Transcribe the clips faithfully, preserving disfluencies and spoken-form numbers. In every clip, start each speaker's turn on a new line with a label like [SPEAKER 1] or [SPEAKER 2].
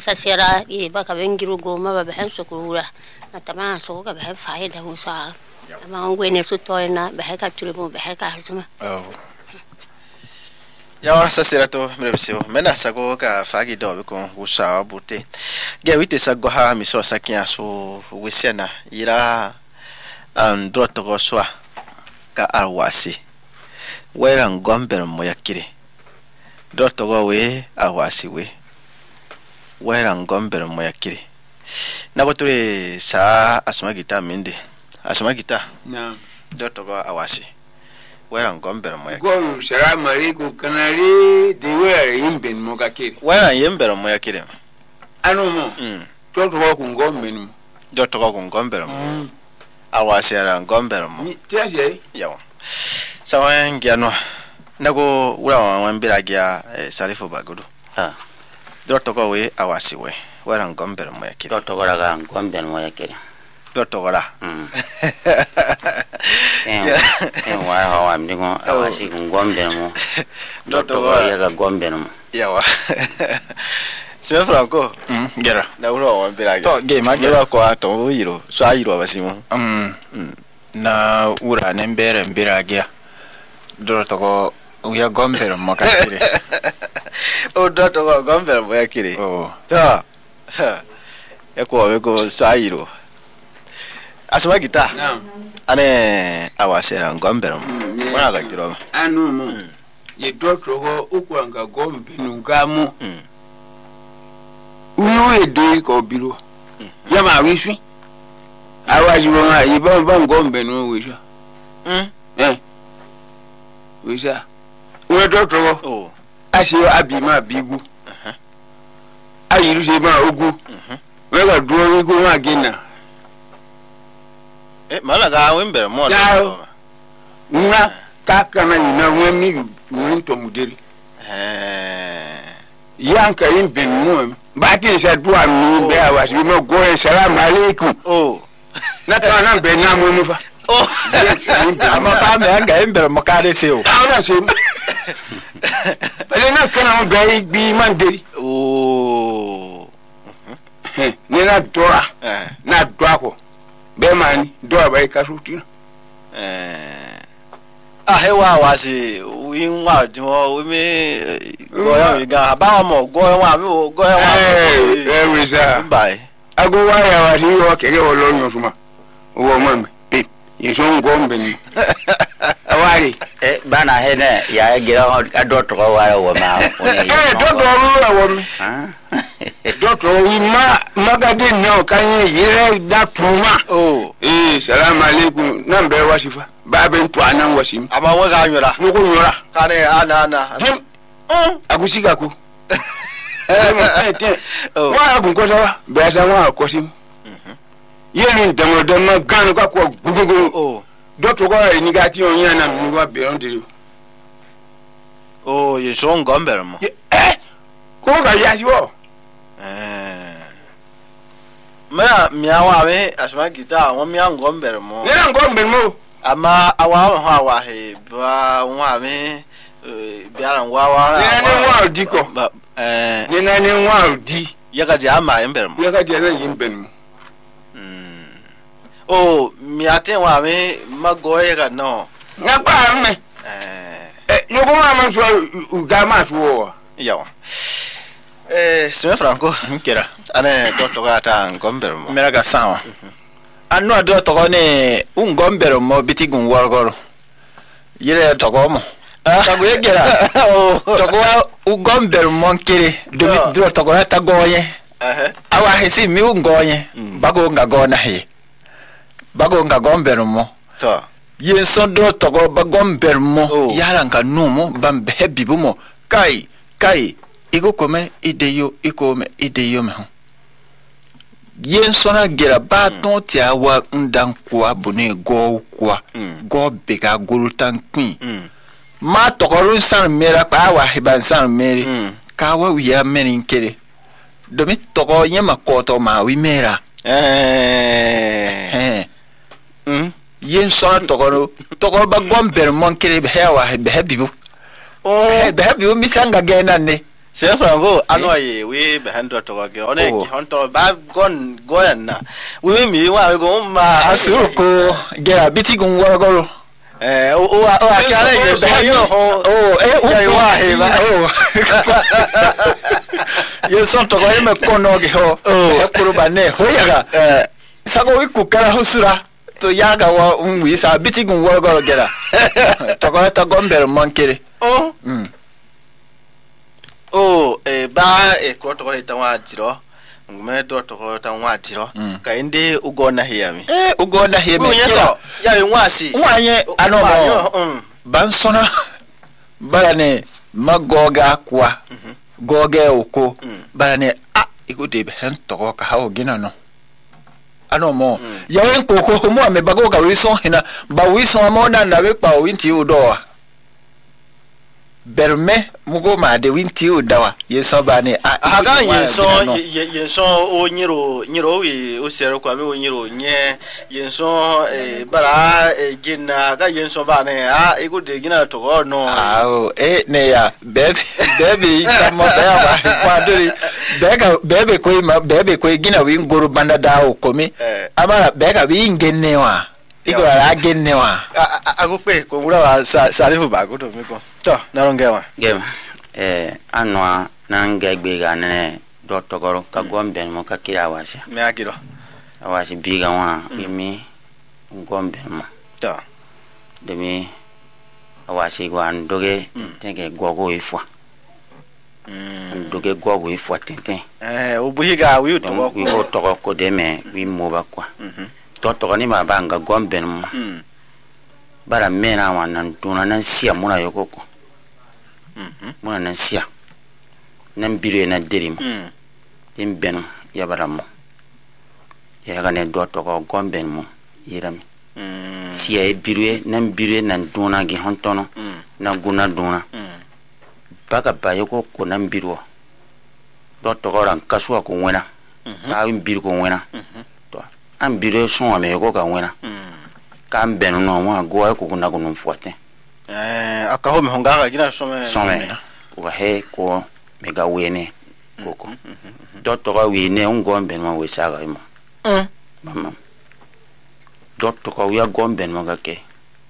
[SPEAKER 1] sasera e baka bengiru goma ba ben sokura na tama so ka ba faida musa ama ngwene so toina ba ka turebo ba ka hasuma
[SPEAKER 2] oh ya sasera to mrebsio mena sago ka fagi do ko usa bute ge wite sago ha mi so sakia so wisiana ira an droto go swa ka arwasi wera ngombe mo yakire droto go we arwasi we wera ngombe mo yakire nako tule sa asoma gita minde asoma gita
[SPEAKER 3] na
[SPEAKER 2] droto go awasi wera ngombe mo yakire
[SPEAKER 3] go salama alaykum kanari de wera yimbe mo kakire
[SPEAKER 2] wera yimbe mo yakire
[SPEAKER 3] ano mo
[SPEAKER 2] mm
[SPEAKER 3] droto go ngombe mo
[SPEAKER 2] droto go ngombe mo awasi ara ngombe mo
[SPEAKER 3] tiaje
[SPEAKER 2] yawa sawa ngiano nako ura wambira gya salifu bagudu
[SPEAKER 4] ah
[SPEAKER 2] droto go we awasi we wera ngombe mo yakire
[SPEAKER 4] droto go ra ngombe mo yakire
[SPEAKER 2] droto go ra
[SPEAKER 4] mm eh eh wa hawa ndingo awasi ngombe mo droto go ya ga ngombe mo
[SPEAKER 2] yawa Sime Franco
[SPEAKER 3] mm gera
[SPEAKER 2] na ura wambira
[SPEAKER 3] to
[SPEAKER 2] gya
[SPEAKER 3] game
[SPEAKER 2] gera ko ato yiro so ayiro abasimo
[SPEAKER 3] mm na ura nembere mbira gya droto go uya gombe mo kakire
[SPEAKER 2] o droto go ngombe mo yakire
[SPEAKER 3] oh
[SPEAKER 2] ta eko we ko so ayiro asoma gita
[SPEAKER 3] na
[SPEAKER 2] ane awasera ngombe mo wana ga kiro
[SPEAKER 3] anu mo ye droto go ukwanga gombe nungamu
[SPEAKER 2] mm
[SPEAKER 3] uyu edo ko biro ya ma wisu awaji bo ma ibo ba ngombe no wisu
[SPEAKER 2] mm
[SPEAKER 3] eh wisu we doctor
[SPEAKER 2] oh
[SPEAKER 3] asi abi ma bigu
[SPEAKER 2] aha
[SPEAKER 3] ayiru se ma ogu
[SPEAKER 2] mhm
[SPEAKER 3] we ga duo wi ko ma gina
[SPEAKER 2] eh malaga wembe mo
[SPEAKER 3] Ya. una kaka na ina we mi mi to muderi
[SPEAKER 2] eh
[SPEAKER 3] yanka yin ben mo ba ti se duo mi be awaji mo go assalamu alaikum
[SPEAKER 2] oh
[SPEAKER 3] na ta na be na mo mu fa
[SPEAKER 2] oh
[SPEAKER 3] ama ba me anga embere mo ka de se o ana se bele na kana mo be bi manderi
[SPEAKER 2] oh
[SPEAKER 3] ni na dora
[SPEAKER 2] eh
[SPEAKER 3] na dwako be mani do ba ka suti
[SPEAKER 2] eh ah hewa wasi winwa jo we me go ya ga ba mo go wa mi go ya wa
[SPEAKER 3] eh we sa
[SPEAKER 2] bye
[SPEAKER 3] ago wa ya wa ri o kege wo lo nyo suma wo mame pe yeso ngombe ni awari
[SPEAKER 4] eh bana hene ya gira droto go wa wo ma
[SPEAKER 3] eh do do ru wo mi
[SPEAKER 4] ah
[SPEAKER 3] doctor wi ma magade no kan yire da tuma
[SPEAKER 2] oh
[SPEAKER 3] eh salam alaikum nan be wasifa ba ben to anan wasim
[SPEAKER 2] ama wa ga nyora
[SPEAKER 3] no ko nyora
[SPEAKER 2] kane ana ana
[SPEAKER 3] jim
[SPEAKER 2] oh
[SPEAKER 3] agusiga ko eh te wa agun ko sawa be sa wa ko sim mhm yeni demo demo gan ko ko gugugu
[SPEAKER 2] oh
[SPEAKER 3] doctor ko ni ga ti on yana mi wa be on de
[SPEAKER 2] oh ye so ngombe mo
[SPEAKER 3] eh ko ga ya si wo
[SPEAKER 2] eh mera miawa we asma gita won mi ngombe mo
[SPEAKER 3] ni na ngombe mo
[SPEAKER 2] ama awa ho awa he ba wa me biara wa wa
[SPEAKER 3] ni na wa di ko
[SPEAKER 2] eh
[SPEAKER 3] ni na ni wa di
[SPEAKER 2] yaga ji ama ember mo
[SPEAKER 3] ya ga di na yin ben mo
[SPEAKER 2] mm oh mi ate wa me mago yaga no
[SPEAKER 3] na pa me
[SPEAKER 2] eh
[SPEAKER 3] eh yo ko ma man so ga ma so
[SPEAKER 2] yawa eh Sime Franco
[SPEAKER 3] nkera
[SPEAKER 2] ane doctor ga ta ngombe mo
[SPEAKER 3] mera ga sawa anu ado to ko ne ungombe mo bitigun wargoro yire to ko mo ta go yegera
[SPEAKER 2] oh
[SPEAKER 3] to ko ungombe mo nkere do mi do to ko ta goye
[SPEAKER 2] eh
[SPEAKER 3] awa hesi mi ungoye bago nga gona he bago nga gombe mo
[SPEAKER 2] to
[SPEAKER 3] yen son do to ko bagombe mo
[SPEAKER 2] Oh.
[SPEAKER 3] yara nga numo bambe hebibu mo kai kai iko kome ideyo iko me ideyo me ho yen sona gera ba ton ti awa ndan kwa bone go kwa go be ga golutan queen
[SPEAKER 2] mm
[SPEAKER 3] ma tokorun san mera pa wa hiban san meri
[SPEAKER 2] Mm.
[SPEAKER 3] ka wa wiya merin kere domi toko nyema koto ma wi mera
[SPEAKER 2] eh
[SPEAKER 3] eh
[SPEAKER 2] mm
[SPEAKER 3] yen sona tokoro tokoro ba gomber mon kere be wa be bibu
[SPEAKER 2] oh
[SPEAKER 3] be bibu misanga gena ne
[SPEAKER 2] se frango anoye we be hundred to go one ki honto ba gon goyanna we mi wa go ma
[SPEAKER 3] asuko gera biti gun woro
[SPEAKER 2] eh o o akala ye be yo
[SPEAKER 3] oh eh o wa he ba oh ye son to go me kono ge ho e kuru ba ne ho yaga eh sago iku kara hosura to yaga wa unwi sa biti gun woro go gera to go ta gomber mankere
[SPEAKER 2] oh mm oh eh ba e ko to ko tawa jiro ngume do to ko tawa jiro ka inde ugona hiyami
[SPEAKER 3] eh ugona hiyami
[SPEAKER 2] ya nwasi
[SPEAKER 3] nwanye ano mo bansona barane magoga kwa goge oko barane ah ikude be hen to ko ka hawo gina no ano mo ya wen koko mo me bagoga wison hina ba wison mo na na be pa o winti udoa berme mugo ma de winti udawa yeso bani
[SPEAKER 2] a aga yeso yeso o nyiro nyiro wi o sero kwa be o nyiro nye yeso e bara e gina ga yeso bani a e go de gina to go no
[SPEAKER 3] ah o e ne ya bebe bebe tamo be ba kwa dori bega bebe ko ma bebe ko gina wi ngoro banda da o komi amara bega wi ngenewa iko la genewa
[SPEAKER 2] agupe ko ngura wa salifu ba ko to mi ko to na rongewa
[SPEAKER 4] gem eh anwa nanga gbega ne do togoro ka gombe mo ka kira wasi
[SPEAKER 2] me akiro
[SPEAKER 4] awasi biga wa mi gombe mo
[SPEAKER 2] to
[SPEAKER 4] de mi awasi gwa ndoge tege gogo ifwa mm ndoge gogo ifwa tenten
[SPEAKER 2] eh obuhiga wi to
[SPEAKER 4] ko ko to ko de me wi mo ba kwa to to ni ma banga gombe mo bara mena wa nan tuna nan sia muna yokoko mhm muna nan sia nan bire na derim mhm tim ben ya baramo ya ga ne do to ko gombe mo yiram mhm sia e bire nan bire nan tuna gi hontono na guna duna mhm baka ba yokoko nan biro do to ko ran kaswa ko wena ta win bir ko wena to an bire so ame ko ka wena kan ben no mo go ko kuna ko nfuate
[SPEAKER 2] eh akaho me honga ga gina some
[SPEAKER 4] some ko he ko mega wene ko ko dotto ko wi ne un gombe mo we saga mo mm mama dotto ko wi gombe mo ga ke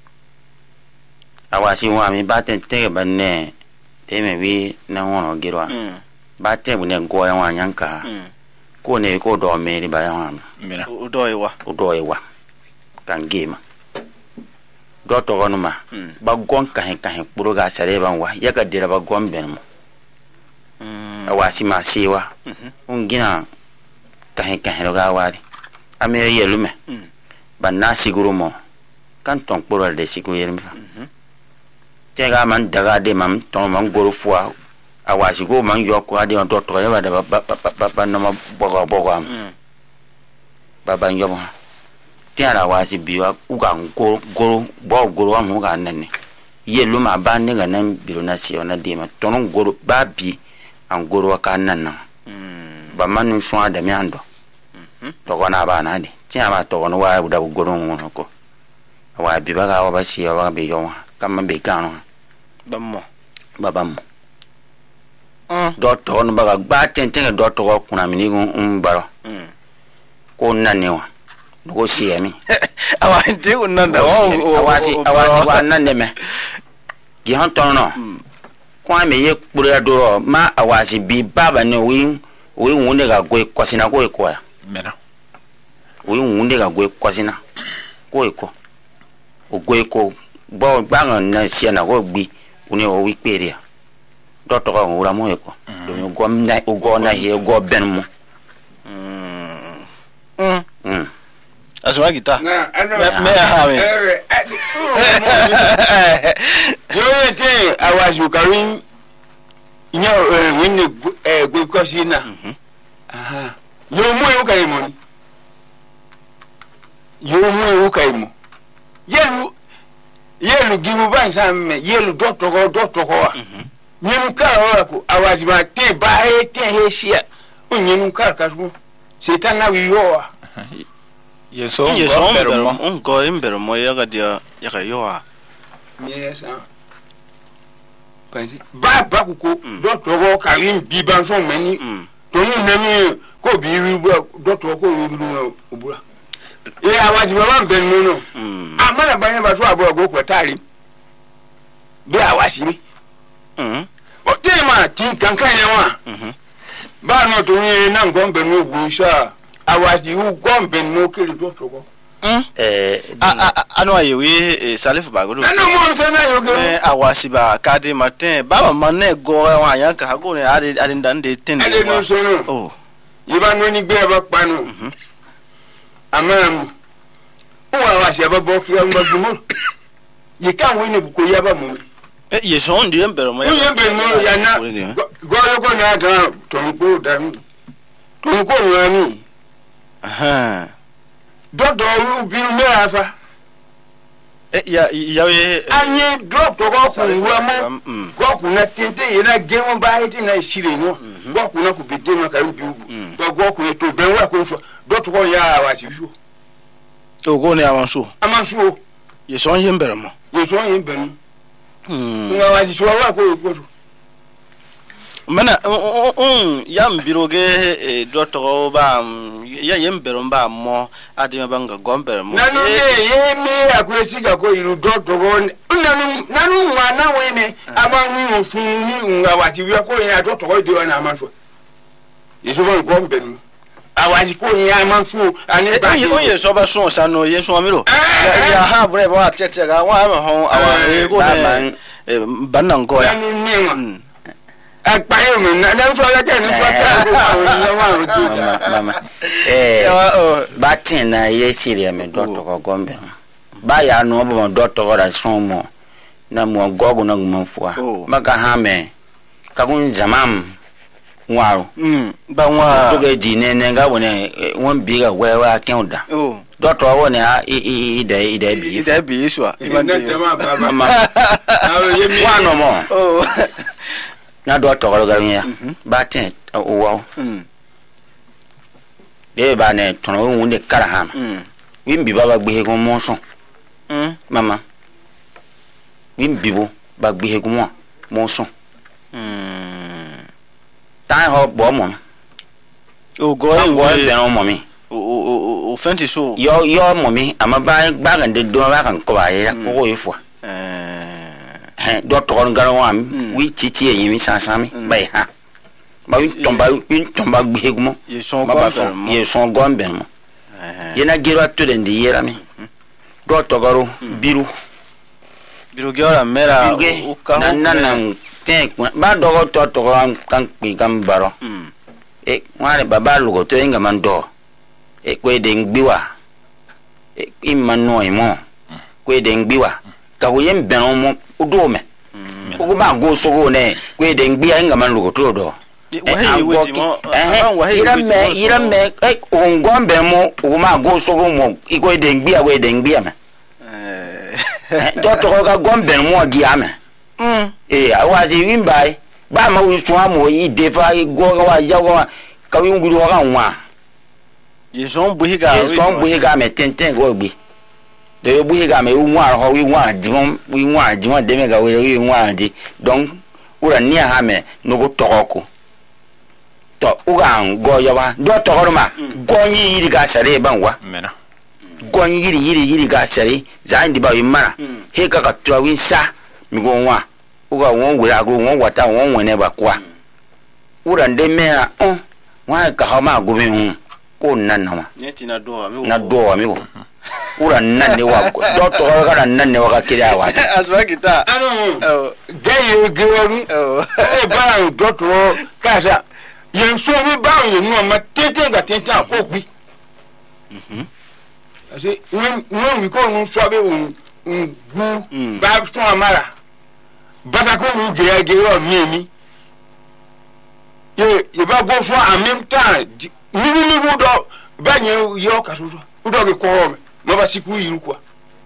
[SPEAKER 4] awasi wa mi baten te banne te me wi na wono girwa bate bu ne go ya wa nyanka ko ne ko do me ri ba ya wa
[SPEAKER 2] mina udoiwa
[SPEAKER 4] udoiwa kan game doto gonuma ba gon kahin kahin puro ga sare ban wa ya ga dira ba gon ben mo mm awasi ma siwa un gina kahin kahin ga wari ame yelume ban na siguru mo kan ton puro de siguru yelmi fa tega man daga de mam ton man goro fwa awasi go man yoko ade on doto ya ba ba ba ba no ma bogo bogo am baba nyomo tiara wasi biwa uga ngoro goro bo goro wa mu ga nane yelu ma ba ne ga nan biro na si ona de ma tonon goro ba bi an goro ka nan na ba manu so ada mi ando to gona ba na de tiara ba to gona wa da goro ngono ko wa bi ba ga wa ba si wa be yo kam be kanu
[SPEAKER 2] bammo
[SPEAKER 4] babam mm do to no ba ga ba tenten do to ko kuna mi ni um baro ko nane wa go see me
[SPEAKER 2] awa ndi unanda
[SPEAKER 4] awasi awasi wa nande me gi honton no kwa me ye kpura doro ma awasi bi baba ne wi wi wunde ga go kwasina ko ko ya
[SPEAKER 3] mena
[SPEAKER 4] wi wunde ga go kwasina ko ko o go ko bo banga na sia na go gbi uni o wi pere dotto ko wura mo ko do go na o go na ye go ben mo mm mm
[SPEAKER 2] asuma gita
[SPEAKER 5] na ano
[SPEAKER 2] me ha me
[SPEAKER 5] yo te awasu karin nyo winne eh go kosina aha yo mo yo kai mo yo mo yo kai mo yelu yelu gibu ban samme yelu doctor ko doctor ko nyem ka ora ko awasu ba te ba he te he sia nyem ka ka ko setan na wi yo
[SPEAKER 3] yeso
[SPEAKER 2] yeso mbero un go imbero mo ya ga dia ya ga yo a
[SPEAKER 5] yes pansi ba ba kuko doctor ko karim bi ban so mani to ni na mi ko bi wi doctor ko wi ru obura e awaji ba ban ben no amana ban ba so abo go ko tari bi awasi ni mhm o te ma tin kankan ya wa ba no to ni na ngon ben no bu sha awasi u gon ben no kiri doctor ko
[SPEAKER 2] eh ano ayewe salif bagodo
[SPEAKER 5] ano mo nse na yoge
[SPEAKER 2] eh awasi ba kadi martin baba manne go wa yan ka go ne ade ade ndan de ten
[SPEAKER 5] ade no so no
[SPEAKER 2] oh
[SPEAKER 5] yiba no ni gbe ba pa no amam o awasi ba bo ki an ba gumo ye kan we ne bu ko yaba mo
[SPEAKER 2] eh ye so ndi embero mo
[SPEAKER 5] ya embero mo ya na go yo ko na ga to ko da mi to ko yo ni
[SPEAKER 2] aha
[SPEAKER 5] dodo ru biru me afa
[SPEAKER 2] eh ya ya we
[SPEAKER 5] anye doctor ko ku wa mo go ku na tente ye na gemu ba iti na shire no go ku na ku bide no ka bi to go ku to be wa ko so doctor ko ya wa ti so
[SPEAKER 2] to go ne awanso
[SPEAKER 5] amanso
[SPEAKER 2] ye so yen bere mo
[SPEAKER 5] ye so yen bere mo hmm nga wa ti so wa ko ko so
[SPEAKER 2] mana um ya mbiroge doctor ba ya yembero ba mo adima banga gombero mo
[SPEAKER 5] nanu ne ye me akwesi ga ko iru doctor ko nanu nanu wa na we me amanwu fun nga wa ti wi ko ya doctor ko de na amanso yeso ban gombero awaji ko ya amanso ani ba
[SPEAKER 2] o ye so ba so sa no ye so amiro ya ha bre ba tete ga wa ma ho awa e ko ne banango ya
[SPEAKER 5] akpaye mi na na so la ke ni so ta ko na wa ru
[SPEAKER 4] mama eh batin na ye siria me doctor ko gombe ba ya no bo doctor ko da son mo na mo gogo na mo fua maka ha me ka kun zamam waru
[SPEAKER 2] mm ba wa
[SPEAKER 4] to ge di ne ne ga woni won bi ga we wa ken da
[SPEAKER 2] oh
[SPEAKER 4] doctor woni a i i de i de bi
[SPEAKER 2] i de bi so
[SPEAKER 5] ibande mama
[SPEAKER 4] wa no mo
[SPEAKER 2] oh
[SPEAKER 4] na do to ko garunya ba ten o wo
[SPEAKER 2] mm
[SPEAKER 4] de ba ne tono won de karaham
[SPEAKER 2] mm
[SPEAKER 4] wimbi baba gbe ko mo so
[SPEAKER 2] mm
[SPEAKER 4] mama wimbi bo ba gbe ko mo mo so
[SPEAKER 2] mm
[SPEAKER 4] ta ho bo mo
[SPEAKER 2] o go
[SPEAKER 4] en wo be no mo mi
[SPEAKER 2] o o o fenti so
[SPEAKER 4] yo yo mo mi ama ba ba ga de do ba kan ko ba ye ko ko ifo
[SPEAKER 2] eh
[SPEAKER 4] do to ko garu wa wi titi e yimi sansami ba ha ba wi tomba wi tomba gbe ko mo
[SPEAKER 2] ye so
[SPEAKER 4] ba ba so ye so gombe mo ye na gero to de ndi yera mi do to garu biru
[SPEAKER 2] biru gora mera
[SPEAKER 4] o ka na na na te ba do to to kan pi kan baro e wale baba lugo to enga man do e ko de ngbiwa e imano imo ko de ngbiwa ka wo yem ben mo udo me ko ba go so go ne ko de ngbiya enga man lugo to do
[SPEAKER 2] wahi weti mo
[SPEAKER 4] eh ira me ira me e ngombe mo o ma go so go mo iko de ngbiya we de ngbiya me eh do to ga gombe mo gi ame mm eh awazi wimbai ba ma wi so amo yi de fa go ga wa ya go ka wi nguru ga nwa
[SPEAKER 2] ye so buhiga
[SPEAKER 4] ye so buhiga me tenten go gbe de buhiga me nwa ho wi nwa jimon wi nwa jimon de me ga wi nwa di donc ura ni ha me no go toko to uga go ya wa do to ma go yi yiri ga sare ban wa
[SPEAKER 3] mena
[SPEAKER 4] go yiri yiri yiri ga sare za ndi ba wi mara he ka ka to wi sa mi go nwa uga won we ago won wata won wene ba kwa ura nde me a on wa ka ha ma go bi hu ko nan na ma
[SPEAKER 2] neti na do ami
[SPEAKER 4] na do ami ko ura nan ne wa do to ga nan ne wa ka kiri awa
[SPEAKER 2] asba kita
[SPEAKER 5] ano gaye gewaru e ba do to ka sa yen so bi ba yen no ma tete ga tete ko gbi mhm asi won won wi ko no so be un gu ba so amara bata ko wu ge ge ro mi mi ye ye ba go so en même temps ni ni ni do ba nye yo ka so so do ge ko me mo ba siku yiru kwa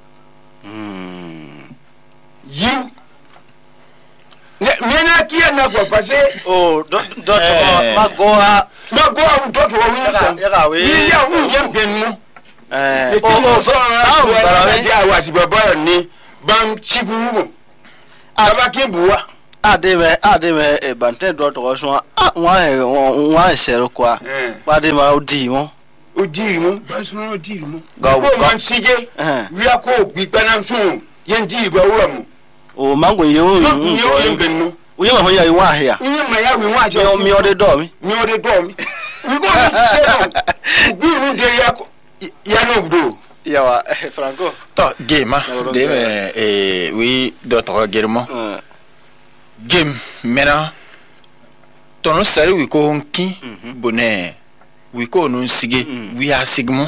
[SPEAKER 5] mm yiru ne na kia na kwa pase
[SPEAKER 2] oh do do ma go ha
[SPEAKER 5] ma go ha do to wi sa
[SPEAKER 2] ya ga we
[SPEAKER 5] ya wu ye genu
[SPEAKER 2] eh
[SPEAKER 5] o so a wa ja wa si baba ni bam siku mo aba kin buwa
[SPEAKER 2] ade me ade me e bante do to so wan wan sero kwa ade ma odi won
[SPEAKER 5] odi mo so odi mo go man sije wi akọ gbigba na so yen di igba wura mo
[SPEAKER 2] o mango ye o
[SPEAKER 5] yo ngenu
[SPEAKER 2] o ye ma ho ya wan ahia
[SPEAKER 5] o ye ma ya wi wan ajo
[SPEAKER 2] mi ode do mi
[SPEAKER 5] mi ode do mi we go to bi ru de ya ya no do
[SPEAKER 2] ya wa Franco
[SPEAKER 3] to game de me eh oui d'autres guermo game mena tono sari wi ko honki boné wi ko non sige wi asigmo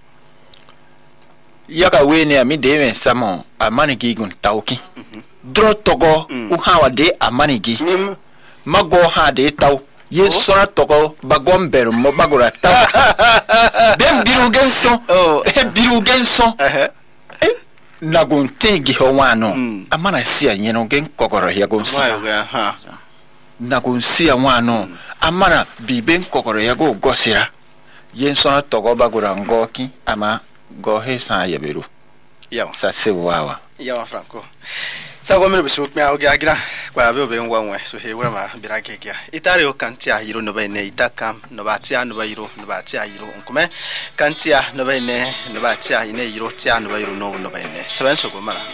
[SPEAKER 3] yaka we ne ami de me samo amani gi gun tawki dro togo u hawa de amani gi mago ha de taw ye sora togo bagom ber mo bagora taw ben biru genso e biru genso na gonte gi ho wano amana sia nyeno gen kokoro ya gonso na gonsia wano amana biben kokoro ya go gosira ye sora togo bagora ngoki ama go he sa ya beru
[SPEAKER 2] ya
[SPEAKER 3] sa se wawa
[SPEAKER 2] ya Franco sa go me bisu me agira agira kwa be be ngwa ngwa so he wura ma bira kekia itare o kantia yiro no ba ne itakam no ba tia no ba yiro no ba tia yiro onkume kantia no ba ne no ba tia ine yiro tia no ba yiro no no ba ne seben so go mara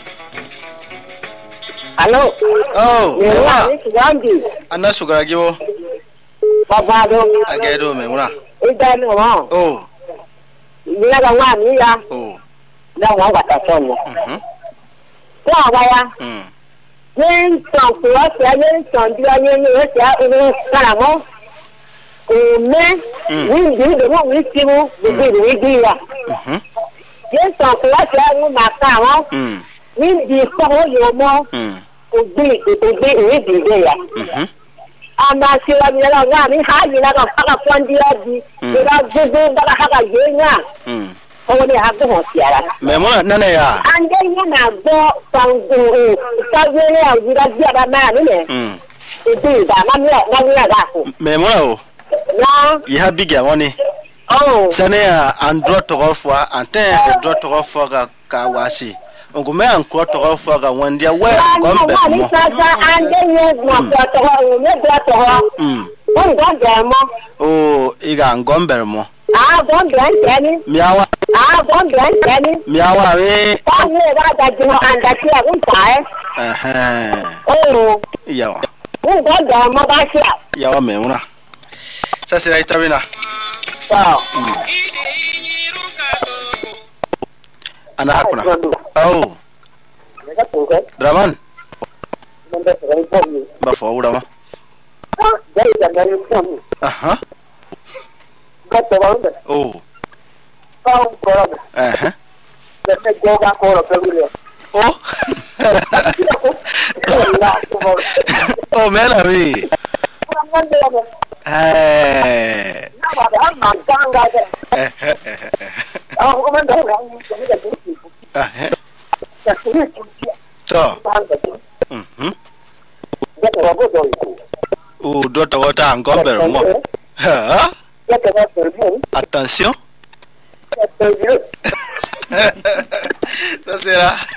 [SPEAKER 6] Hello.
[SPEAKER 2] Oh,
[SPEAKER 6] yeah, this is Andy.
[SPEAKER 2] Anna sugara giwo.
[SPEAKER 6] Baba do.
[SPEAKER 2] Agedo me mura.
[SPEAKER 6] Ida no ho.
[SPEAKER 2] Oh.
[SPEAKER 6] Ni la wa mi ya.
[SPEAKER 2] Oh.
[SPEAKER 6] La wa wa ta so ni.
[SPEAKER 2] Mhm.
[SPEAKER 6] Wa wa ya.
[SPEAKER 2] Mm.
[SPEAKER 6] Yin so ko wa ya yin so ndi ya yin yin ya uru kala mo. Ko me. Ni ndi do mo wi ti mo, bi bi bi ya.
[SPEAKER 2] Mhm.
[SPEAKER 6] Yin so ko wa ya mu ma ka ho.
[SPEAKER 2] Mm.
[SPEAKER 6] Ni ndi so ho yo mo.
[SPEAKER 2] Mm.
[SPEAKER 6] Ko bi ko bi ni bi bi ya.
[SPEAKER 2] Mhm.
[SPEAKER 6] Ama sira mi la nga mi ha ni la ka ka fondi ya di. Ira gugu ba ka ka ye nya.
[SPEAKER 2] Mm.
[SPEAKER 6] O ni ha go siara.
[SPEAKER 2] Me mura nana ya.
[SPEAKER 6] Ande ni na go sangu. Sa ye ya ira dia ba ma ni ne.
[SPEAKER 2] Mm.
[SPEAKER 6] Ibi ba ma mi na mi ga ko.
[SPEAKER 2] Me mura o.
[SPEAKER 6] Na.
[SPEAKER 2] Yi ha big ya woni.
[SPEAKER 6] Oh.
[SPEAKER 2] Sane ya andro to gofwa ante andro to gofwa ga ka wasi. Ngume anko to gofwa ga wondia we gombe mo.
[SPEAKER 6] Ande ni na ko to ho ni do to ho.
[SPEAKER 2] Mm.
[SPEAKER 6] O gombe mo.
[SPEAKER 2] Oh, iga ngombe mo.
[SPEAKER 6] Ah, gombe nteni.
[SPEAKER 2] Miawa.
[SPEAKER 6] Ah, gombe nteni.
[SPEAKER 2] Miawa we.
[SPEAKER 6] Ba ni ga da jino anda ti a kun pa e.
[SPEAKER 2] Eh.
[SPEAKER 6] Oh.
[SPEAKER 2] Yawa.
[SPEAKER 6] O gombe mo ba sia.
[SPEAKER 2] Yawa me mura. Sasa ira itabina.
[SPEAKER 6] So.
[SPEAKER 2] Ana hakuna. Oh. Draman. Ba fo ura ma. Aha. Oh. Eh. Oh. Oh, mela ri. Eh. Eh. To. Mhm. Oh, dota wata ngombe mo. Ha? Attention. Ça c'est là.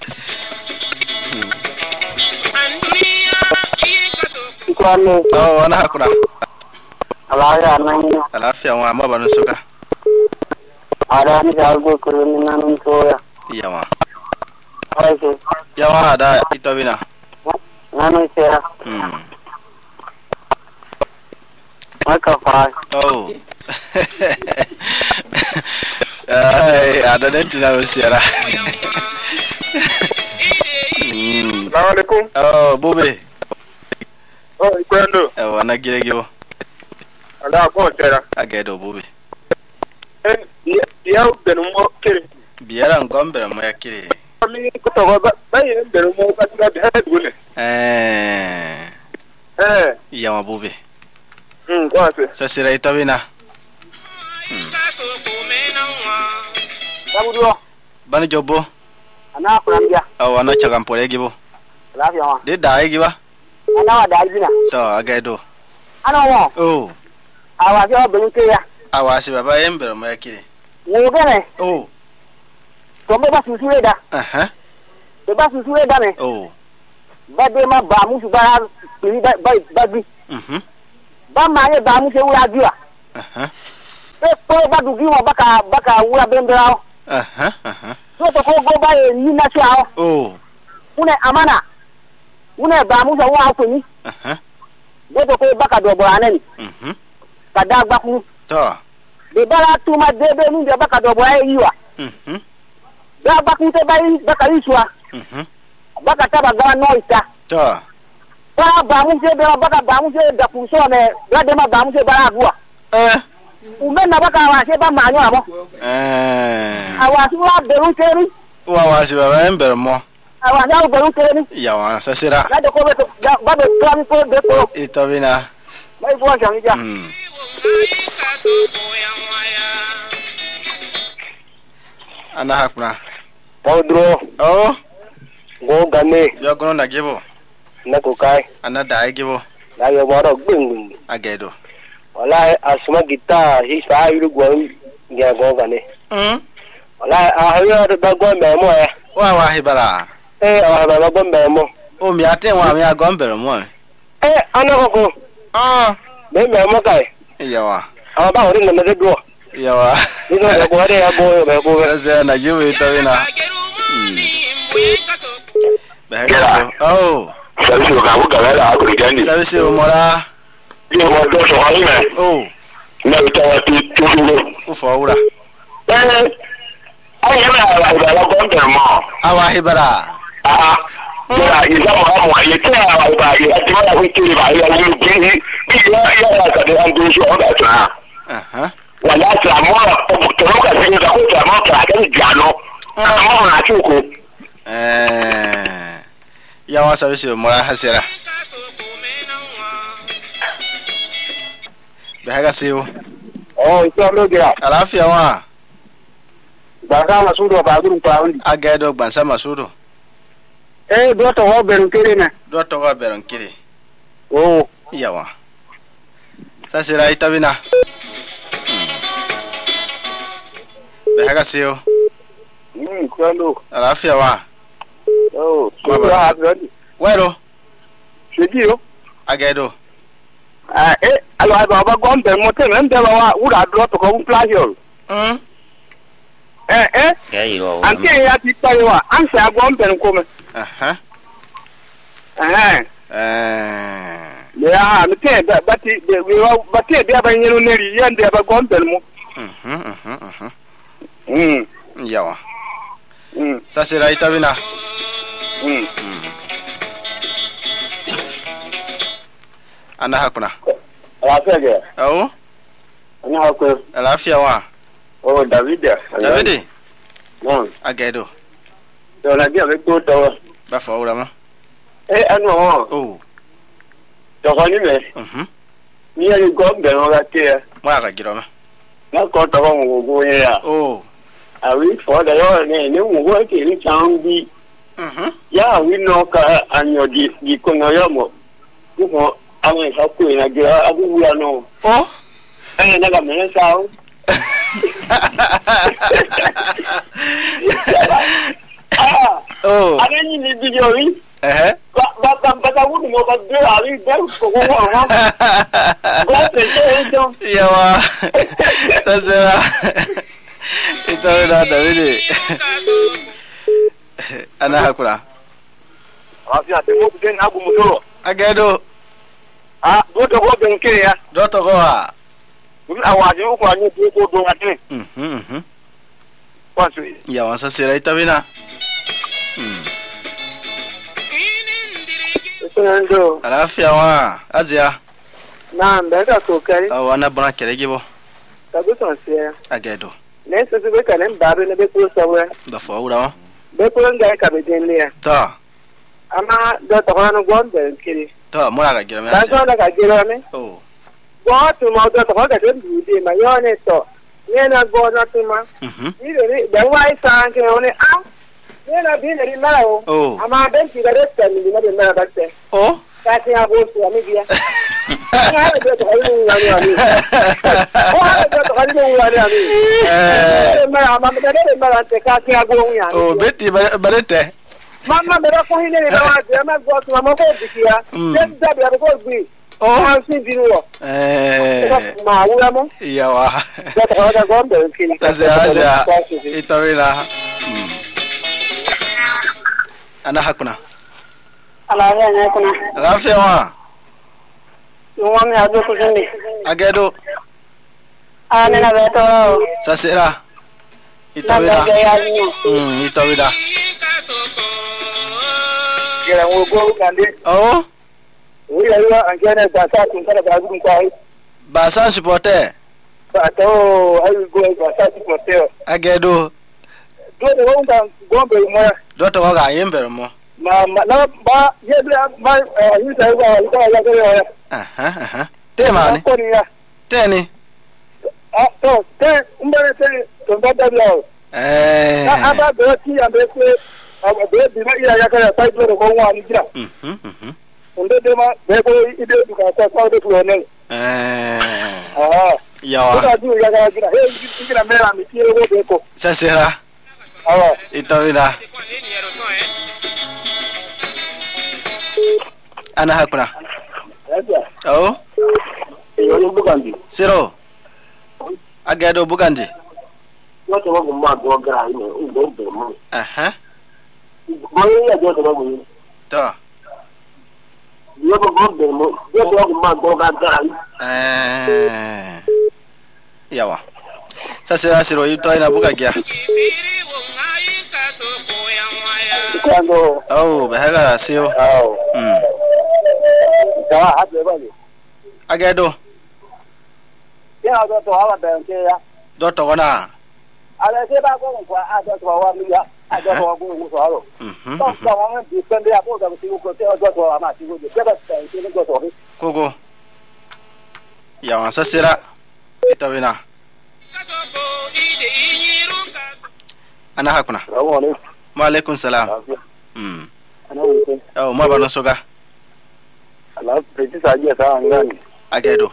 [SPEAKER 2] Oh, ana hakuna.
[SPEAKER 6] Alaya nani.
[SPEAKER 2] Alafia wa mama banusuka.
[SPEAKER 6] Ara ni algo kuruni nanu toya.
[SPEAKER 2] Yawa.
[SPEAKER 6] Aise.
[SPEAKER 2] Yawa ada itabina.
[SPEAKER 6] Nanu sera.
[SPEAKER 2] Hmm.
[SPEAKER 6] Maka fa.
[SPEAKER 2] Oh. Ai, ada nanti na Rusiara. Hmm.
[SPEAKER 5] Assalamualaikum.
[SPEAKER 2] Oh, bube.
[SPEAKER 5] Oh, ikwendo.
[SPEAKER 2] Eh, wana gile gibo.
[SPEAKER 5] Ala ko tera.
[SPEAKER 2] Agedo bube.
[SPEAKER 5] En ya benu mo kere.
[SPEAKER 2] Biara ngombe mo yakire.
[SPEAKER 5] Mi ko to ba ba ye benu mo ka tira de ha dule.
[SPEAKER 2] Eh.
[SPEAKER 5] Eh.
[SPEAKER 2] Yawa bube.
[SPEAKER 5] Hmm, ko ase.
[SPEAKER 2] Sasa ira itabina.
[SPEAKER 6] Sabudo.
[SPEAKER 2] Bani jobo.
[SPEAKER 6] Ana kurambia.
[SPEAKER 2] Oh, ana chagampole gibo.
[SPEAKER 6] Alafia wa.
[SPEAKER 2] De dai giba.
[SPEAKER 6] Ana wa dalbina.
[SPEAKER 2] To agedo.
[SPEAKER 6] Ana wa.
[SPEAKER 2] Oh.
[SPEAKER 6] Awa fi obin ke ya.
[SPEAKER 2] Awasi baba yembere mo yakire.
[SPEAKER 6] Wo gane.
[SPEAKER 2] Oh.
[SPEAKER 6] To be ba susu da.
[SPEAKER 2] Aha.
[SPEAKER 6] Be ba susu da me.
[SPEAKER 2] Oh.
[SPEAKER 6] ba de ma ba mu su ba ba ba bi
[SPEAKER 2] mhm
[SPEAKER 6] ba ma ye ba mu se wura bi wa
[SPEAKER 2] aha
[SPEAKER 6] e ko ba du gi wa ba ka ba ka wura be mbra o
[SPEAKER 2] aha aha
[SPEAKER 6] so to ko go ba ye ni na sha o
[SPEAKER 2] oh
[SPEAKER 6] une amana une ba mu so wa ko ni
[SPEAKER 2] aha
[SPEAKER 6] go to ko ba ka do bo anani
[SPEAKER 2] mhm
[SPEAKER 6] ka da gba ku
[SPEAKER 2] to
[SPEAKER 6] de bara tu ma de be ni de ba ka do bo ai yiwa
[SPEAKER 2] mhm
[SPEAKER 6] da ba ku te ba yi ba ka yi suwa
[SPEAKER 2] mhm
[SPEAKER 6] ba ka ta ba ga no ita
[SPEAKER 2] to
[SPEAKER 6] ba ba mu se be ba ka ba mu se da ku so me da de ma ba mu se bara agua
[SPEAKER 2] eh
[SPEAKER 6] ume na ba ka wa se ba ma nyo abo
[SPEAKER 2] eh
[SPEAKER 6] awa su wa be ru teri
[SPEAKER 2] wa wa si baba ember mo
[SPEAKER 6] awa na be ru teri
[SPEAKER 2] ya wa sasira
[SPEAKER 6] da de ko be ba be to mi ko de ko
[SPEAKER 2] itabina
[SPEAKER 6] mai fo sha mi ja
[SPEAKER 2] mm ana hakuna
[SPEAKER 6] Podro
[SPEAKER 2] oh
[SPEAKER 6] go gane
[SPEAKER 2] yo gono na gebo
[SPEAKER 6] na ko kai
[SPEAKER 2] ana da gebo
[SPEAKER 6] na yo boro gbingbing
[SPEAKER 2] agedo
[SPEAKER 6] wala asuma gita hi sa iru go ya go gane
[SPEAKER 2] mm
[SPEAKER 6] wala a yo da go me mo e
[SPEAKER 2] wa wa hibara
[SPEAKER 6] eh a ba go me mo
[SPEAKER 2] o mi ate wa mi agombere mo
[SPEAKER 6] eh ana ko ko
[SPEAKER 2] ah
[SPEAKER 6] me me mo kai
[SPEAKER 2] ya wa
[SPEAKER 6] a ba ori na me do
[SPEAKER 2] ya wa
[SPEAKER 6] ni no go ore ya go me go
[SPEAKER 2] sasa na jiwe itabina Bahaya. Oh.
[SPEAKER 7] Sabi si ka buka la ko gani.
[SPEAKER 2] Sabi si umora.
[SPEAKER 7] Yo mo do so hayi me.
[SPEAKER 2] Oh.
[SPEAKER 7] Na ta wa ti tu tu.
[SPEAKER 2] Ufo ura.
[SPEAKER 7] Eh. Ai ya la la la ko nte mo.
[SPEAKER 2] Awa hibara.
[SPEAKER 7] Ah. Ya ida mo mo ye te wa ba ye ati ma ko ti ba ya ni ki ki ya ya la ka de an do so da ta.
[SPEAKER 2] Aha.
[SPEAKER 7] Wala ta mo to ro ka ti da ko ta mo ta ka ni jano. Ah mo na chu ko.
[SPEAKER 2] Eh. Ya wa sabi si umora hasira. Bahaya siu.
[SPEAKER 6] oh so lo gira
[SPEAKER 2] Alafia wa.
[SPEAKER 6] ba ka ma su do ba guru pa undi
[SPEAKER 2] Agedo gbansa masudo.
[SPEAKER 6] eh do to ho be ru kere na
[SPEAKER 2] Do to wa beron kiri.
[SPEAKER 6] oh
[SPEAKER 2] Ya wa. Sasira itabina. Bahaya siu.
[SPEAKER 6] mm so lo
[SPEAKER 2] Alafia wa.
[SPEAKER 6] oh so
[SPEAKER 2] Baba.
[SPEAKER 6] lo ha be
[SPEAKER 2] Wero.
[SPEAKER 6] se di o
[SPEAKER 2] Agedo.
[SPEAKER 6] ah eh alo ba ba go mbe mo te mbe ba wa ura do to ko flash yo
[SPEAKER 2] Mm.
[SPEAKER 6] eh eh
[SPEAKER 4] Gai ro.
[SPEAKER 6] anke ya ti pa yo an se agwo mbe ko me
[SPEAKER 2] Aha.
[SPEAKER 6] eh
[SPEAKER 2] Eh.
[SPEAKER 6] le ya mi te ba ba ti de we wa ba te de ba nyenu neri ya de ba go mbe mo
[SPEAKER 2] Mhm mhm mhm.
[SPEAKER 6] mm
[SPEAKER 2] Yawa.
[SPEAKER 6] mm
[SPEAKER 2] Sasira itabina.
[SPEAKER 6] mm
[SPEAKER 2] Ana hakuna.
[SPEAKER 6] ala se ge
[SPEAKER 2] Oh.
[SPEAKER 6] ana ha ko
[SPEAKER 2] Alafia wa.
[SPEAKER 6] oh david
[SPEAKER 2] Davidi.
[SPEAKER 6] mm
[SPEAKER 2] Agedo.
[SPEAKER 6] to na dia be to to
[SPEAKER 2] Ba fa ura ma.
[SPEAKER 6] eh anu ho
[SPEAKER 2] Oh.
[SPEAKER 6] to ko ni me
[SPEAKER 2] Mhm.
[SPEAKER 6] ni ya go mbe no ga te
[SPEAKER 2] Mwa ka giro ma.
[SPEAKER 6] na ko to ko ngo go ya
[SPEAKER 2] Oh.
[SPEAKER 6] awi fo da yo ne ni ngo go ke ni chang bi
[SPEAKER 2] Mhm.
[SPEAKER 6] ya wi no ka anyo di di ko no yo mo ko awen sa ko ina ge abu ya no
[SPEAKER 2] Oh.
[SPEAKER 6] eh na ga me sa o ah
[SPEAKER 2] Oh.
[SPEAKER 6] ade ni ni bi yo ri
[SPEAKER 2] Eh.
[SPEAKER 6] ba ba ba ba wu mo ba de awi de ko ko ko ko go te je jo
[SPEAKER 2] Yawa. Sasira. Itabina Davidi. Ana hakuna.
[SPEAKER 6] afi ate mo den agu mo do
[SPEAKER 2] Agedo.
[SPEAKER 6] ah do to go ben ke ya
[SPEAKER 2] Do to go wa.
[SPEAKER 6] mi awaje ko anyo do ko do ate
[SPEAKER 2] Mhm mhm.
[SPEAKER 6] kwa su
[SPEAKER 2] Yawa sasira itabina. Mm.
[SPEAKER 6] Ndo
[SPEAKER 2] Alafia wa. Azia.
[SPEAKER 6] na mbega kokari
[SPEAKER 2] Awa na bona kere gibo.
[SPEAKER 6] kabuton se
[SPEAKER 2] Agedo.
[SPEAKER 6] ne se se ka ne mbabe ne be ko sawe
[SPEAKER 2] Ba fa ura ma.
[SPEAKER 6] be ko nga ka be den le
[SPEAKER 2] Ta.
[SPEAKER 6] ama do to hanu gon be kiri
[SPEAKER 2] Ta mura ka giro ma.
[SPEAKER 6] ta so na ka gero ne
[SPEAKER 2] Oh.
[SPEAKER 6] go to mo do to ka den du di ma yo ne to ne na go na to ma
[SPEAKER 2] Mhm.
[SPEAKER 6] ni re be wa isa ke o ne a ne na bi ne ri ma o
[SPEAKER 2] Oh.
[SPEAKER 6] ama ben ti ga de ta ni na be na ba te
[SPEAKER 2] Oh.
[SPEAKER 6] ka ti a bo su ami dia ha be to ka ni na ni ami o ha be to ka ni na ni ami
[SPEAKER 2] Eh.
[SPEAKER 6] ma ma ma de ma te ka ti a go ya
[SPEAKER 2] Oh, beti barete.
[SPEAKER 6] Mama me ko hine ni ba de ma go to ma ko dikia. Dem da be ko gbi. Oh, ma sin diru. Eh. Ma wura mo.
[SPEAKER 2] Yawa.
[SPEAKER 6] Da ta da go de kini.
[SPEAKER 2] Sasa aza. Itawila. Ana hakuna.
[SPEAKER 6] Ala ya na kuna.
[SPEAKER 2] Lafiya wa.
[SPEAKER 6] Yo mi ado ko jindi.
[SPEAKER 2] Agedo.
[SPEAKER 6] Ana na beto.
[SPEAKER 2] Sasira. Itawila. Mm, itawila.
[SPEAKER 6] Kira ngo go kande.
[SPEAKER 2] Oh.
[SPEAKER 6] Oui, il y a un gars qui a ça, qui a ça, qui a
[SPEAKER 2] Basa supporter.
[SPEAKER 6] Bato, ayi go basa supporter.
[SPEAKER 2] Agedo.
[SPEAKER 6] Do de won kan gombe mo.
[SPEAKER 2] Do to ga yember mo.
[SPEAKER 6] Ma na ba ye bla ma yi sai ba yi ba ya ga ya.
[SPEAKER 2] Aha aha. Te ma ni.
[SPEAKER 6] Ko ni ya.
[SPEAKER 2] Te ni.
[SPEAKER 6] Ah, to, te umbere te to da da la.
[SPEAKER 2] Eh.
[SPEAKER 6] Na aba do ti ambe ko aba do bi na ya ya ga sai do ko wa ni jira.
[SPEAKER 2] Mhm mhm.
[SPEAKER 6] Unde de ma be ko ide du ka ta sa do to ne.
[SPEAKER 2] Eh.
[SPEAKER 6] Ah.
[SPEAKER 2] Yawa.
[SPEAKER 6] Ko du ya ga jira. He jira me ra mi ti ro be ko.
[SPEAKER 2] Sasira.
[SPEAKER 6] Ah.
[SPEAKER 2] Itawila. Ana hakuna. Oh.
[SPEAKER 6] Yo bugandi.
[SPEAKER 2] Siro. Agedo bugandi.
[SPEAKER 6] Yo to go ma go ga ni o do do mo.
[SPEAKER 2] Aha.
[SPEAKER 6] Mo ya do do mo.
[SPEAKER 2] To.
[SPEAKER 6] Yo go go do mo. Yo to go ma go ga ga ni.
[SPEAKER 2] Eh. Yawa. Sasira siro ito ina bugagia.
[SPEAKER 6] Cuando
[SPEAKER 2] Oh, behaga sio.
[SPEAKER 6] oh.
[SPEAKER 2] Mm.
[SPEAKER 6] Ya hape bali.
[SPEAKER 2] Agedo.
[SPEAKER 6] Ya do to hala ben ke ya.
[SPEAKER 2] Do to gona.
[SPEAKER 6] Ala se ba go kwa a do to wa mi ya. A do to wa go go so alo.
[SPEAKER 2] Mhm.
[SPEAKER 6] To to wa mi sende ya ko da si ko te do to wa ma si go de. Ya ba ta ke do to.
[SPEAKER 2] Kogo. Yawa sasira. Itawina. Ana hakuna.
[SPEAKER 6] Assalamu alaikum.
[SPEAKER 2] Wa alaikum salam. Mm.
[SPEAKER 6] Ana wuce.
[SPEAKER 2] Oh, ma bana soga.
[SPEAKER 6] Allah peti sa ji sa an gani.
[SPEAKER 2] Agedo.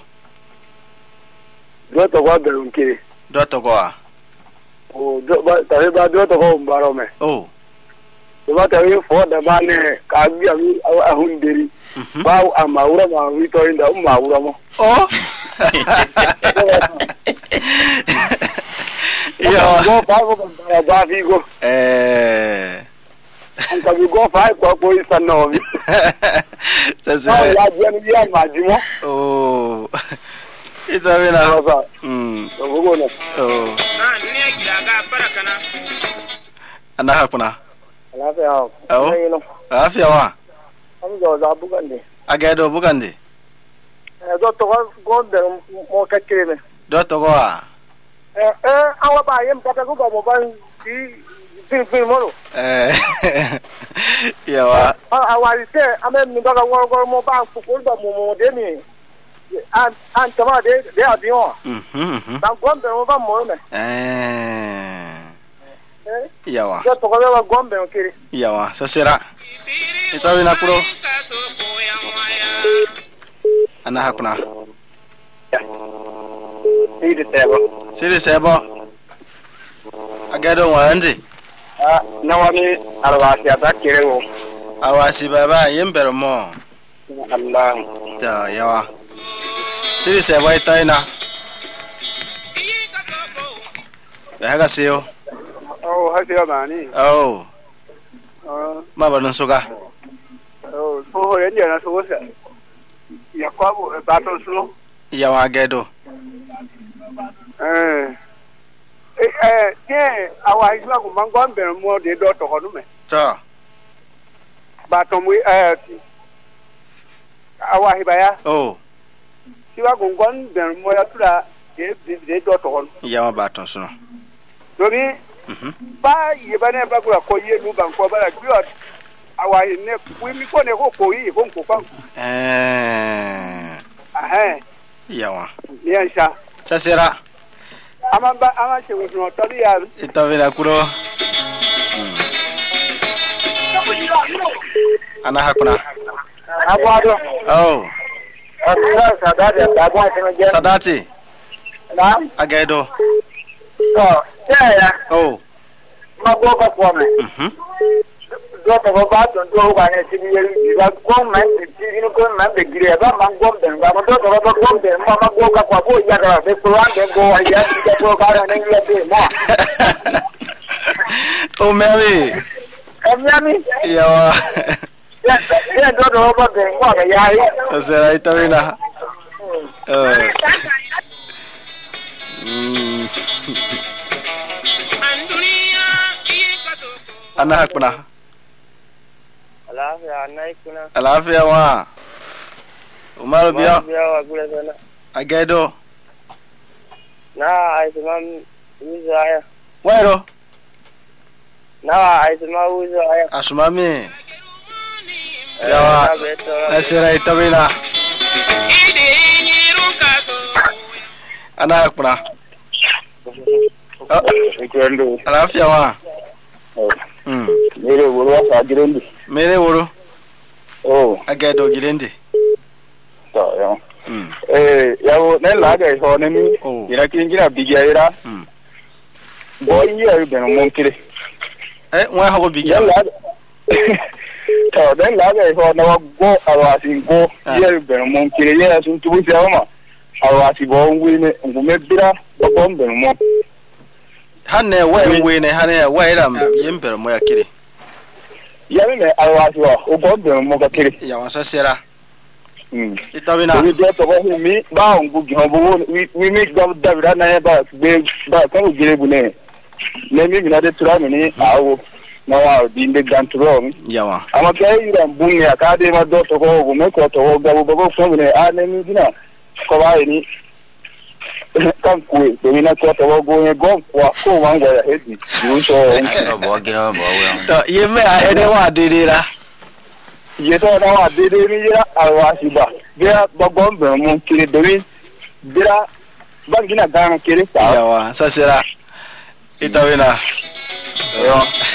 [SPEAKER 6] Do to wa be nke.
[SPEAKER 2] Do to go a.
[SPEAKER 6] O do ba ta ba do to ko mbaro me.
[SPEAKER 2] Oh.
[SPEAKER 6] Do ba ta wi fo da ba ne ka bi ami a hunderi. Ba amaura ma wi to inda um maura mo.
[SPEAKER 2] Oh.
[SPEAKER 6] Ya go fa go ba ba fi go.
[SPEAKER 2] Eh.
[SPEAKER 6] Anka bi go fa ko ko isa no mi.
[SPEAKER 2] Sasa.
[SPEAKER 6] Ah ya je ni ya ma ji mo.
[SPEAKER 2] Oh. Itawina.
[SPEAKER 6] Ba.
[SPEAKER 2] Mm.
[SPEAKER 6] To go no.
[SPEAKER 2] Oh.
[SPEAKER 5] Ah, ni gida ga farakana.
[SPEAKER 2] Ana hakuna.
[SPEAKER 6] Ala fa ya.
[SPEAKER 2] Oh.
[SPEAKER 6] Ni no.
[SPEAKER 2] Afia wa.
[SPEAKER 6] Am go za bugande.
[SPEAKER 2] Agedo bugandi.
[SPEAKER 6] Eh do to go de mo ka kire.
[SPEAKER 2] Do to go a.
[SPEAKER 6] Eh eh awa ba yem ka ko mo ba di fin fin mo.
[SPEAKER 2] Eh. Yawa.
[SPEAKER 6] Ah awa ri se ame mi ba ga wo go mo ba fu ko ba mo mo de ni. An an tama de de avion.
[SPEAKER 2] Mhm mhm.
[SPEAKER 6] Ba go de mo ba mo me.
[SPEAKER 2] Eh.
[SPEAKER 6] Eh
[SPEAKER 2] Yawa.
[SPEAKER 6] do to go ba go be kire.
[SPEAKER 2] Yawa sasira. Itawina kuro. Ana hakuna.
[SPEAKER 6] Ide tebo.
[SPEAKER 2] Siri sebo. Agedo wanzi.
[SPEAKER 6] Ah na wani arwasi ata kire wo.
[SPEAKER 2] Awasi baba yembero mo.
[SPEAKER 6] Allah.
[SPEAKER 2] Ta yawa. Siri sebo itaina. Behaga sio.
[SPEAKER 6] Oh hasi ya bani.
[SPEAKER 2] Oh.
[SPEAKER 6] Ah
[SPEAKER 2] Ma bana soga.
[SPEAKER 6] oh so yen ya na so sa. Ya kwa bo ba to so.
[SPEAKER 2] Yawa agedo.
[SPEAKER 6] Eh eh ke awa isla ko mango be mo de do to hono me.
[SPEAKER 2] Ta.
[SPEAKER 6] Ba to mu eh awa hibaya.
[SPEAKER 2] Oh.
[SPEAKER 6] Siwa ko ngon be mo ya tura de de do to hono.
[SPEAKER 2] Yawa baton suno.
[SPEAKER 6] Domi
[SPEAKER 2] Mhm.
[SPEAKER 6] ba ye ba ne ba ko ye lu ban ko ba la biot awa ne wi mi ko ne ko ko yi ko ko pa.
[SPEAKER 2] Eh.
[SPEAKER 6] Ah
[SPEAKER 2] Yawa.
[SPEAKER 6] ni ansha.
[SPEAKER 2] Sasira.
[SPEAKER 6] Ama ba ama che wo no to ya.
[SPEAKER 2] Itawina kuro. Ana hakuna.
[SPEAKER 6] Abado.
[SPEAKER 2] Oh.
[SPEAKER 6] Asa sadade da ba se me je.
[SPEAKER 2] Sadati.
[SPEAKER 6] Na.
[SPEAKER 2] Agedo.
[SPEAKER 6] Oh, ya ya.
[SPEAKER 2] Oh.
[SPEAKER 6] Ma go ba ko me.
[SPEAKER 2] Mhm.
[SPEAKER 8] do to ba to do ba ne ti ye ba ko man ti ni ko man be gire ba man go ben ba do to ba go ben ma ma go ka kwa bo ya ga be ko an de go ya ti go ba na ne le be mo
[SPEAKER 2] o mami
[SPEAKER 8] e mami
[SPEAKER 2] ya
[SPEAKER 8] ya ya do do ba ben ko ga ya yi
[SPEAKER 2] sasera itabina eh mm ana hakuna
[SPEAKER 9] Alafia anai kuna.
[SPEAKER 2] alafia wa Umar biya
[SPEAKER 9] Biya wa gure sana.
[SPEAKER 2] agedo
[SPEAKER 9] Na aisimam uzo haya.
[SPEAKER 2] wairo
[SPEAKER 9] Na aisimam uzo haya.
[SPEAKER 2] asumami yawa asira itabina ana hakuna
[SPEAKER 8] Ikendo
[SPEAKER 2] alafia wa mm
[SPEAKER 8] mere woro sa girendi
[SPEAKER 2] mere woro
[SPEAKER 8] oh
[SPEAKER 2] agedo girende
[SPEAKER 8] to yo
[SPEAKER 2] mm
[SPEAKER 8] eh yawo ne la ga ho ne ni
[SPEAKER 2] oh
[SPEAKER 8] ira kingira bigia ira
[SPEAKER 2] mm
[SPEAKER 8] bo yi ayu ben mo kire
[SPEAKER 2] eh wa hago bigi
[SPEAKER 8] yalla to den la ga ho na go awasi go yi ben mo kire ya sun tubu se ma awasi bo ngwi ne ngume bira bo bo ben mo
[SPEAKER 2] hanne wa we ne hanne wa ira yembere mo yakire
[SPEAKER 8] ya me awasi wa o bo ben mo ka kire
[SPEAKER 2] ya wasa sera
[SPEAKER 8] mm
[SPEAKER 2] itabina
[SPEAKER 8] we do to go mi ba ngu gi ho bo we we make go davida na ba be ba ka o gire bu ne ne mi mi na de tura mi ni awo na wa di nde gantro mi
[SPEAKER 2] yawa
[SPEAKER 8] ama ka ira bunne aka de ma do to go go me ko to go ga bo fo ne a ne mi dina ko ba ni kan ku de mi na ko to go ne go kwa ko wan ga ya hedi yu so
[SPEAKER 4] bo gira bo we
[SPEAKER 2] to yeme a ede wa dedera
[SPEAKER 8] ye to na wa de de mi ya awa si ba bia ba go mbe mo kire de mi bia ba gina ga kire ta
[SPEAKER 2] yawa sasera itabina yo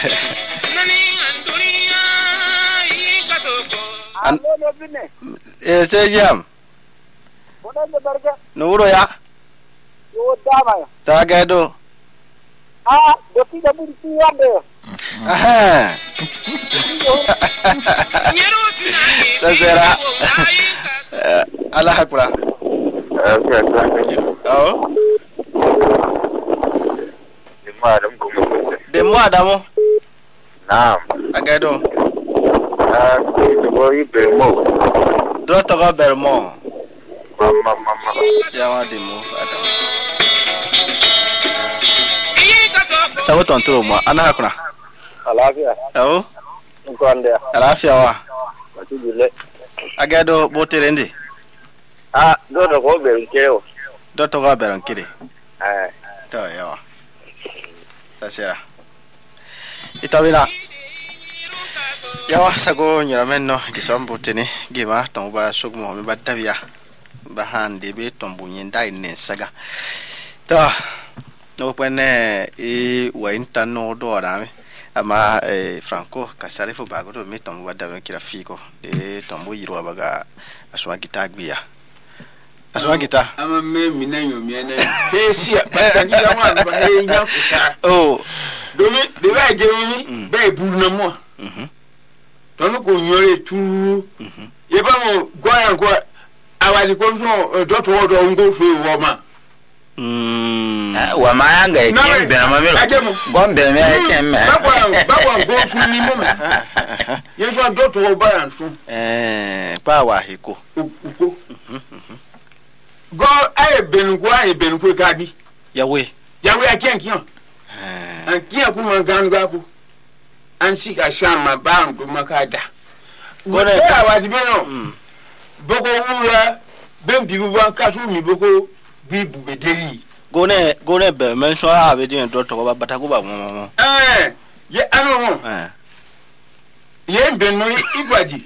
[SPEAKER 2] an
[SPEAKER 8] no bine
[SPEAKER 2] eh se jam
[SPEAKER 8] bona de barga
[SPEAKER 2] nuro ya
[SPEAKER 8] yo dama
[SPEAKER 2] ta gado
[SPEAKER 8] ah de ti da buri ti ya de
[SPEAKER 2] aha sasera ala hakura
[SPEAKER 8] okay
[SPEAKER 2] oh
[SPEAKER 8] ni ma dum ko mo
[SPEAKER 2] de mo adamo
[SPEAKER 8] naam
[SPEAKER 2] agado
[SPEAKER 8] ah to go yi be mo
[SPEAKER 2] do to go bermo
[SPEAKER 8] mama mama
[SPEAKER 2] yawa de mo adamo sawo tontoro mo ana hakura
[SPEAKER 8] alafia
[SPEAKER 2] oh
[SPEAKER 8] ko ande
[SPEAKER 2] alafia wa
[SPEAKER 8] wati dile
[SPEAKER 2] agado botere ndi
[SPEAKER 8] ah do do ko be kero
[SPEAKER 2] do to go beron kide
[SPEAKER 8] eh
[SPEAKER 2] to yawa sasera itabina yawa sago nyiramenno gisombo tene gima ton ba sugmo mi badabia ba hande be tombu nyinda ine saga to no pene e wa intano do rame ama eh, Franco kasare fo bago do mi tombu badabia kira fiko de tombu yiro baga aswa gitagbia aswa gita
[SPEAKER 5] ama me mina nyomia na hesia basangira wan ba he nya kusa
[SPEAKER 2] oh
[SPEAKER 5] domi de ba gemi be buru na mo
[SPEAKER 2] mhm
[SPEAKER 5] tonu ko nyore tu
[SPEAKER 2] mhm
[SPEAKER 5] ye ba mo goya ko awaji ko so do to do ngo so wo ma
[SPEAKER 2] mm
[SPEAKER 4] wa ma yanga e kin be na ma melo gon be me e kin me
[SPEAKER 5] ba kwa ba kwa ngo su ni mo me ye so do to ba yan so
[SPEAKER 2] eh pa wa hiko
[SPEAKER 5] uko go ai ben ko ai ben ko ka bi
[SPEAKER 2] yawe
[SPEAKER 5] yawe aken kian
[SPEAKER 2] eh
[SPEAKER 5] an kian ku man gan ga ku an si ka shama ba ndu makada
[SPEAKER 2] Gone-
[SPEAKER 5] gone awaji be no
[SPEAKER 2] mm
[SPEAKER 5] boko wura ben bi bu ban ka su mi boko bi bu be deri
[SPEAKER 2] gone gone be mention ha be din do to ba batago ba mo
[SPEAKER 5] eh ye ano mo
[SPEAKER 2] eh
[SPEAKER 5] ye ben no igwaji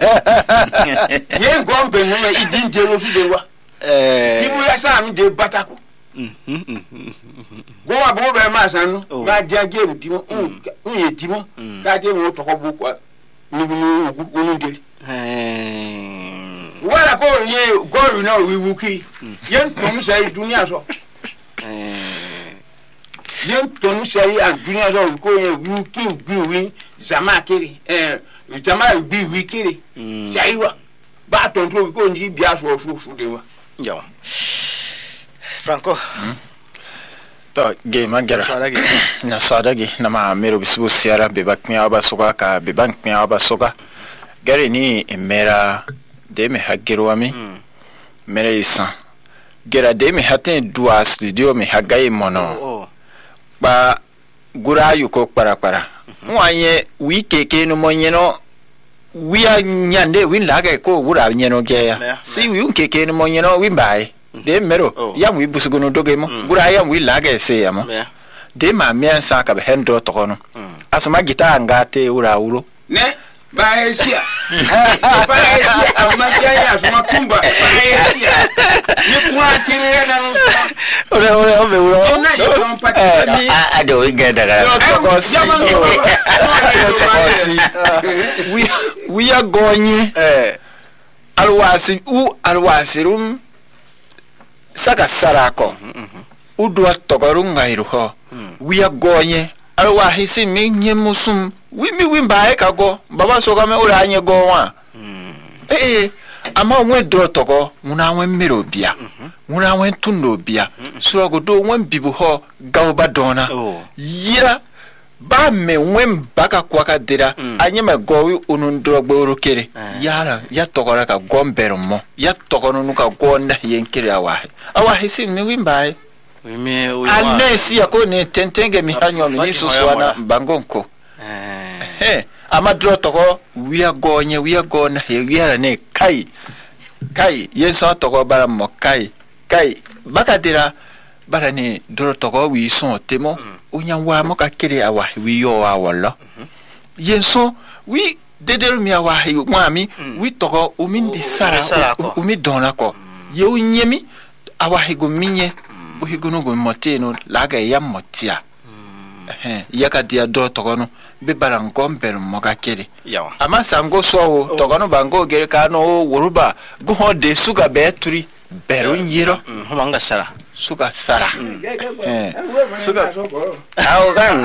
[SPEAKER 5] ye gon ben no idin de lo su de wa
[SPEAKER 2] eh
[SPEAKER 5] ibu ya sa mi de batako
[SPEAKER 2] mhm mhm
[SPEAKER 5] go wa bo be ma san no
[SPEAKER 2] Oh.
[SPEAKER 5] ma dia game timo un un ye timo
[SPEAKER 2] Mm.
[SPEAKER 5] ka de wo to ko bu kwa ni ni unu de
[SPEAKER 2] eh
[SPEAKER 5] wala ko ye go no wi wuki ye ntom sai dunia so
[SPEAKER 2] eh
[SPEAKER 5] ye ntom sai an dunia so ko ye wuki bi wi zama kiri eh zama bi wi kiri shaiwa ba ton to ko nji bia so so so de wa
[SPEAKER 2] yo Franco
[SPEAKER 3] to ge magara na sadagi na ma mero bisu siara be baknya ba soga ka be banknya ba soga gare ni emera de me hagero ami mere isa gera de me hatin dua studio me hagaye mono ba gura yuko para para mwanye wi keke no monyeno wi anyande wi laga ko gura nyeno geya si wi keke no monyeno wi bai de mero yam wi busugono dogemo gura yam wi laga se yamo de ma mien sa ka be hendo tokono asuma gita ngate ura uro
[SPEAKER 5] ne baesia baesia amakia ya suma kumba baesia ni kwa tire na
[SPEAKER 2] ore ore ome uro
[SPEAKER 5] na yo kompati
[SPEAKER 4] ni ado igenda gara
[SPEAKER 3] tokosi tokosi we we are going eh alwasi u alwasirum saka sarako udwa tokorunga iruho we are going alwahisi minye musum wimi wimba e kago baba soga me ora anye go wa eh eh ama onwe do toko muna wen mero bia muna wen tundo bia so go do wen bibu ho gawba dona yira ba me wen baka kwaka dira anye me go wi onun drogbo orokere yara ya tokora ka gombero mo ya tokono nuka gonda yenkere awa awa hisi mi wimba e
[SPEAKER 2] wimi wi
[SPEAKER 3] anesi yako ni tentenge mi hanyo mi suswana bangonko eh amadro toko we are going we are going we are ne kai kai yenso toko bara mo kai kai bakadira bara ni dro toko wi son temo onya wa mo ka kire awa wi yo awolo yenso wi dedel mi awa hi mwami wi toko umindi sara umi dona ko ye unyemi awa hi go minye o hi go no go moteno laga ya motia eh yaka dia do tokono be barangomber moga kere
[SPEAKER 2] yawa
[SPEAKER 3] ama sango so tokono bango gere kano woruba go ho de suga beturi beru nyiro
[SPEAKER 2] manga sara
[SPEAKER 3] suga sara eh
[SPEAKER 5] suga
[SPEAKER 4] awo kan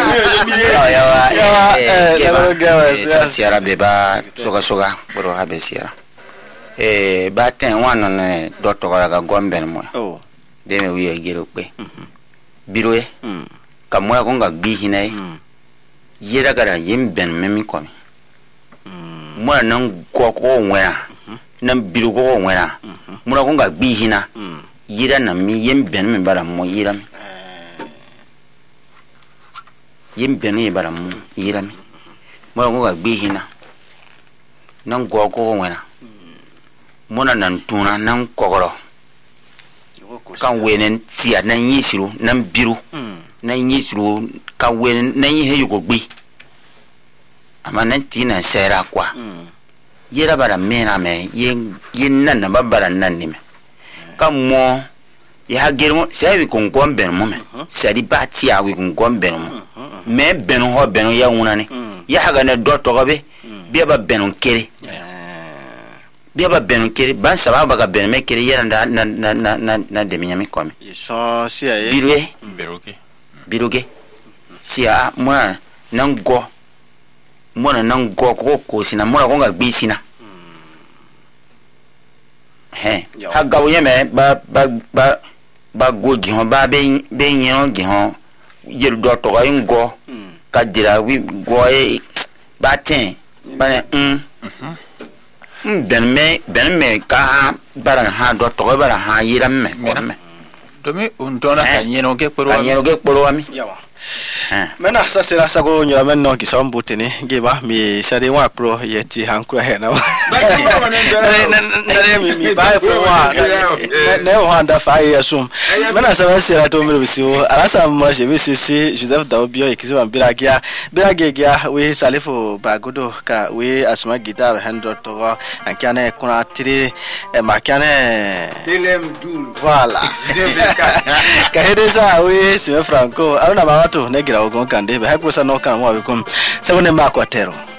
[SPEAKER 4] yawa yawa eh siara beba suga suga boro habe siara eh baten wano ne do tokora ga gomber mo
[SPEAKER 2] oh
[SPEAKER 4] de me wi gere pe biroe kamwa konga bihine yera gara yimben memi komi mura nan koko wena nan biru koko wena mura konga bihina yera na mi yimben me bara mo yera mi yimben me bara mo yera mi mura konga bihina nan koko wena mura nan tuna nan kokoro kan wenen sia nan yisiru nan biru na nyisru ka wen na nyi yugo gbi ama na tina sera kwa yera bara mena me yen yen nan na babara nan ni me ka mo ya germo sai ko ngombe mo me sari bati ya wi ngombe mo me benu ho benu ya wuna ni ya haga na do to gobe bi ba benu kere bi ba benu kere ban sababa ga benu me kere yera na na na na na de minyami komi
[SPEAKER 2] so sia e
[SPEAKER 4] birwe
[SPEAKER 3] beruke
[SPEAKER 4] biruge sia mwana nango mwana nango ko ko sina mwana ko ngagbi sina he haga wo yeme ba ba ba ba go gi hon ba be be yin gi hon yel do to ga ngo ka dira wi go e ba tin ba ne mm mm ben me ben me ka bara ha do to ga bara ha yira me ko me
[SPEAKER 3] domi undona kanyeno ke poro
[SPEAKER 4] kanyeno ke poro ami
[SPEAKER 2] yawa mena sasa sira sago nyola menno ki sombutini giba mi sade wa pro yeti hankura hena na mi mi ba pro wa ne wa nda fa yesum mena sasa sira to mi bisiwo alasa mo je bisisi Joseph Daobio ikiziba mbiragia biragia we salifo bagodo ka we asuma gita hundred to ankane kuna tiri makane
[SPEAKER 5] telem dul
[SPEAKER 2] voilà ka hedesa we Sime Franco aruna mawatu negira ogon kande be hakusa no kan mo abikum sebone makwatero